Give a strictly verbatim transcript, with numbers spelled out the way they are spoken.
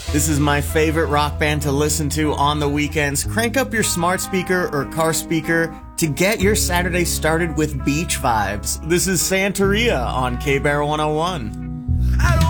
This is my favorite rock band to listen to on the weekends. Crank up your smart speaker or car speaker to get your Saturday started with beach vibes. This is Santeria on K-Bear one oh one.